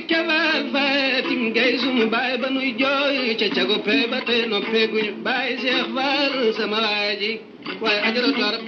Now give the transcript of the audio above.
cawal fatim gay sunu baay ba nuy jooy ca cago pey ba tey no peeguñu baay Seex Faal sama waaji waaye ajaratu arab